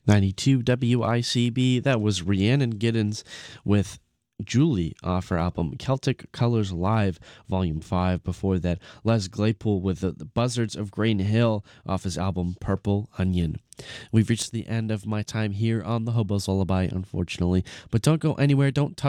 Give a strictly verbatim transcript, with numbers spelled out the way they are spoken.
ninety-two W I C B. That was Rhiannon Giddens with Julie off her album Celtic Colors Live, Volume five. Before that, Les Claypool with the, the Buzzards of Green Hill off his album Purple Onion. We've reached the end of my time here on the Hobo's Lullaby, unfortunately, but don't go anywhere. Don't touch